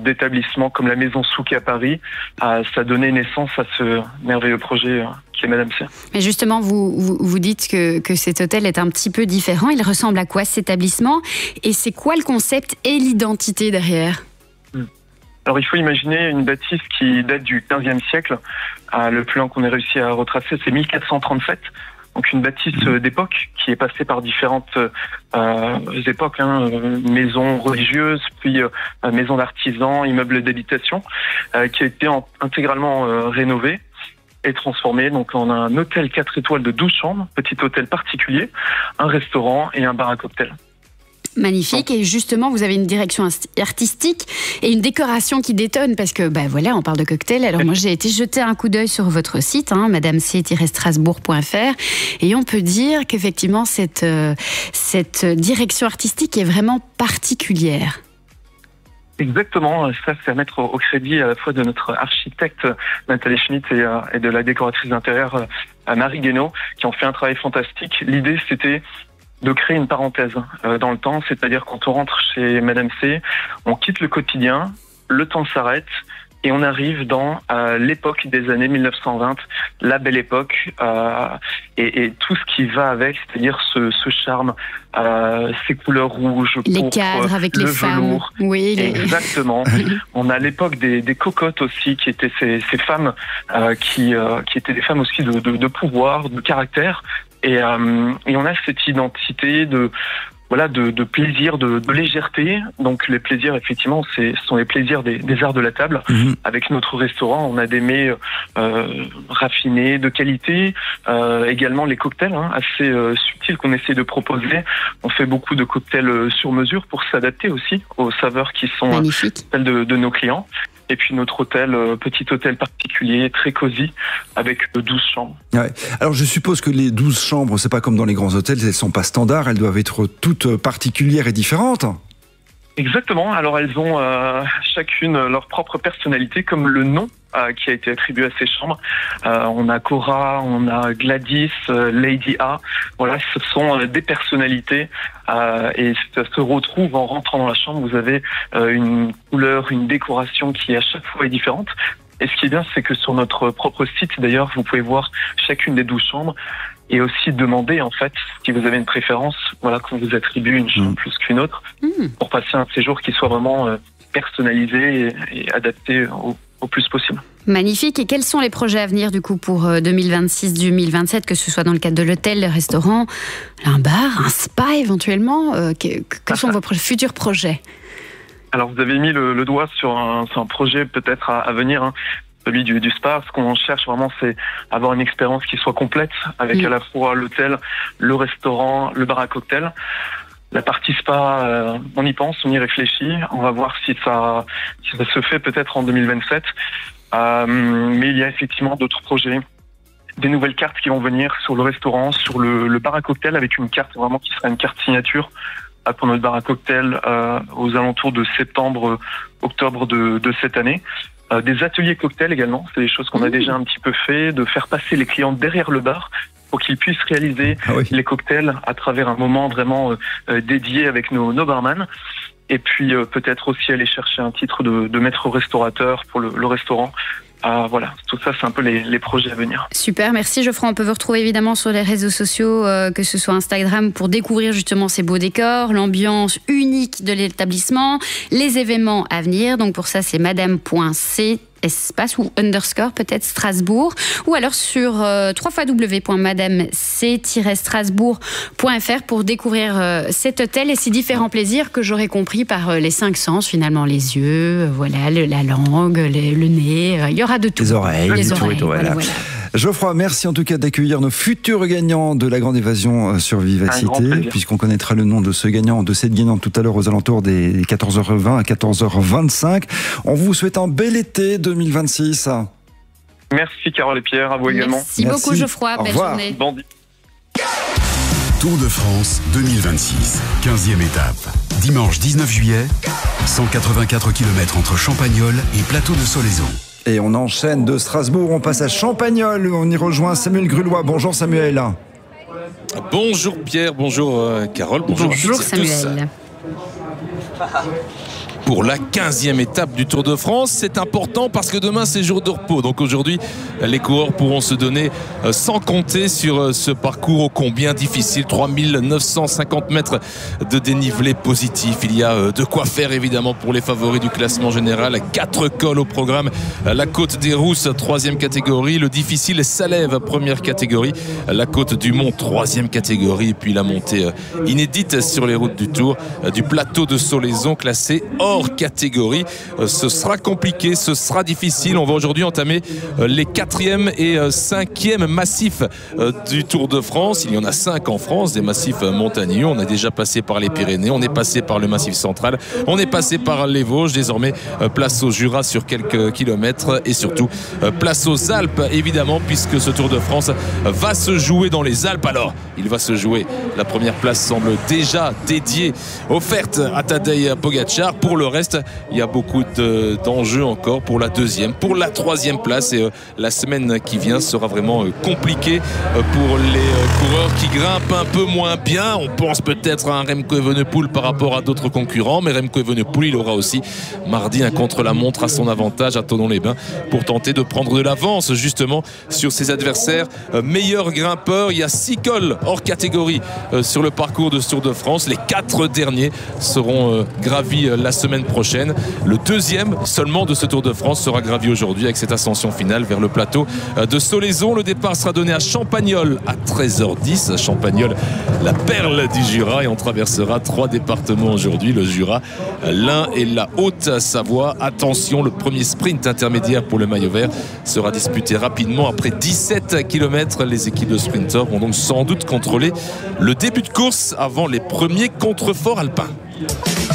d'établissements comme la Maison Souk à Paris, ça a donné naissance à ce merveilleux projet qui est Madame C. Mais justement, vous dites que cet hôtel est un petit peu différent. Il ressemble à quoi cet établissement? Et c'est quoi le concept et l'identité derrière? Alors, il faut imaginer une bâtisse qui date du XVe siècle. Le plus loin qu'on ait réussi à retracer, c'est 1437. Donc, une bâtisse d'époque qui est passée par différentes époques, maisons religieuses, puis maisons d'artisans, immeubles d'habitation, qui a été intégralement rénovée et transformée. Donc, on a un hôtel 4 étoiles de 12 chambres, petit hôtel particulier, un restaurant et un bar à cocktail. Magnifique. Et justement, vous avez une direction artistique et une décoration qui détonne parce que, voilà, on parle de cocktail. Alors moi, j'ai été jeter un coup d'œil sur votre site, madamec-strasbourg.fr, et on peut dire qu'effectivement, cette direction artistique est vraiment particulière. Exactement, ça c'est à mettre au crédit à la fois de notre architecte Nathalie Schmitt et de la décoratrice d'intérieur Marie Guénaud, qui ont fait un travail fantastique. L'idée, c'était de créer une parenthèse dans le temps, c'est-à-dire quand on rentre chez Madame C, on quitte le quotidien, le temps s'arrête et on arrive dans l'époque des années 1920, la belle époque, et tout ce qui va avec, c'est-à-dire ce charme, ces couleurs rouges, les pourpres, cadres avec les velours. Femmes. Oui, exactement. On a l'époque des cocottes aussi, qui étaient ces femmes qui étaient des femmes aussi de pouvoir, de caractère. Et on a cette identité de plaisir, de légèreté. Donc les plaisirs, effectivement, ce sont les plaisirs des arts de la table. Avec notre restaurant, on a des mets raffinés, de qualité. Également les cocktails assez subtils qu'on essaie de proposer. On fait beaucoup de cocktails sur mesure pour s'adapter aussi aux saveurs qui sont celles de nos clients. Et puis notre hôtel, petit hôtel particulier, très cosy, avec 12 chambres. Ouais. Alors je suppose que les 12 chambres, c'est pas comme dans les grands hôtels, elles sont pas standards, elles doivent être toutes particulières et différentes. Exactement, alors elles ont chacune leur propre personnalité, comme le nom qui a été attribué à ces chambres. On a Cora, on a Gladys, Lady A. Voilà, ce sont des personnalités et ça se retrouve en rentrant dans la chambre. Vous avez une couleur, une décoration qui à chaque fois est différente. Et ce qui est bien, c'est que sur notre propre site, d'ailleurs, vous pouvez voir chacune des 12 chambres et aussi demander, en fait, si vous avez une préférence, qu'on vous attribue une chambre plus qu'une autre, pour passer un séjour qui soit vraiment personnalisé et adapté au plus possible. Magnifique. Et quels sont les projets à venir, du coup, pour 2026-2027, que ce soit dans le cadre de l'hôtel, le restaurant, un bar, un spa éventuellement? Quels sont vos futurs projets? Alors, vous avez mis le doigt sur un projet peut-être à venir, celui du spa. Ce qu'on cherche vraiment, c'est avoir une expérience qui soit complète, avec à la fois l'hôtel, le restaurant, le bar à cocktail. La partie spa, on y pense, on y réfléchit. On va voir si ça se fait peut-être en 2027. Mais il y a effectivement d'autres projets. Des nouvelles cartes qui vont venir sur le restaurant, sur le bar à cocktail, avec une carte vraiment qui sera une carte signature pour notre bar à cocktail aux alentours de septembre-octobre de cette année. Des ateliers cocktails également, c'est des choses qu'on a déjà un petit peu fait, de faire passer les clients derrière le bar pour qu'ils puissent réaliser les cocktails à travers un moment vraiment dédié avec nos barman. Et puis peut-être aussi aller chercher un titre de maître restaurateur pour le restaurant. Voilà, tout ça, c'est un peu les projets à venir. Super, merci Geoffroy. On peut vous retrouver évidemment sur les réseaux sociaux, que ce soit Instagram, pour découvrir justement ces beaux décors, l'ambiance unique de l'établissement, les événements à venir. Donc pour ça, c'est madame.c espace ou underscore peut-être Strasbourg, ou alors sur www.madamec-strasbourg.fr pour découvrir cet hôtel et ses différents plaisirs que j'aurais compris par les 5 sens finalement, les yeux, la langue, le nez, il y aura de tout. Les oreilles, tout, voilà. Geoffroy, merci en tout cas d'accueillir nos futurs gagnants de la Grande Évasion sur Vivacité, puisqu'on connaîtra le nom de ce gagnant, de cette gagnante tout à l'heure aux alentours des 14h20 à 14h25. On vous souhaite un bel été 2026. Merci Carole et Pierre, à vous également. Merci beaucoup Geoffroy, belle journée. Tour de France 2026, 15e étape. Dimanche 19 juillet, 184 km entre Champagnole et Plateau de Solaizon. Et on enchaîne de Strasbourg, on passe à Champagnole, on y rejoint Samuel Grulois. Bonjour Samuel. Bonjour Pierre, bonjour Carole, bonjour Samuel. pour la 15e étape du Tour de France. C'est important parce que demain c'est jour de repos. Donc aujourd'hui, les coureurs pourront se donner sans compter sur ce parcours ô combien difficile. 3950 mètres de dénivelé positif. Il y a de quoi faire évidemment pour les favoris du classement général. 4 cols au programme. La côte des Rousses, 3e catégorie. Le difficile Salève, 1re catégorie. La côte du Mont, 3e catégorie. Et puis la montée inédite sur les routes du Tour du plateau de Solaizon, classé hors catégorie. Ce sera compliqué, ce sera difficile. On va aujourd'hui entamer les 4e et 5e massifs du Tour de France. Il y en a 5 en France, des massifs montagneux. On a déjà passé par les Pyrénées, on est passé par le Massif central, on est passé par les Vosges. Désormais, place au Jura sur quelques kilomètres et surtout place aux Alpes, évidemment, puisque ce Tour de France va se jouer dans les Alpes. Alors, il va se jouer. La première place semble déjà dédiée, offerte à Tadej Pogačar. Pour le reste, il y a beaucoup d'enjeux encore pour la 2e, pour la 3e place. Et la semaine qui vient sera vraiment compliquée pour les coureurs qui grimpent un peu moins bien. On pense peut-être à un Remco Evenepoel par rapport à d'autres concurrents, mais Remco Evenepoel, il aura aussi mardi un contre-la-montre à son avantage à Thonon-les-Bains pour tenter de prendre de l'avance justement sur ses adversaires meilleurs grimpeurs. Il y a 6 cols hors catégorie sur le parcours de ce Tour de France. Les 4 derniers seront gravis la semaine prochaine. Le 2e seulement de ce Tour de France sera gravi aujourd'hui avec cette ascension finale vers le plateau de Solaizon. Le départ sera donné à Champagnole à 13h10. Champagnole, la perle du Jura, et on traversera 3 départements aujourd'hui, le Jura, l'Ain et la Haute-Savoie. Attention, le premier sprint intermédiaire pour le maillot vert sera disputé rapidement après 17 km. Les équipes de sprinters vont donc sans doute contrôler le début de course avant les premiers contreforts alpins.